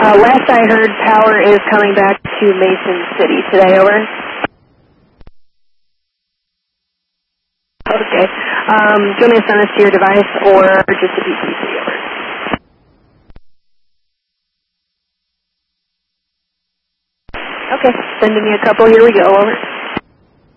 Last I heard, power is coming back to Mason City today, over. Okay. Do you want me to send this to your device or just a PCC, over? Okay, sending me a couple, here we go, over.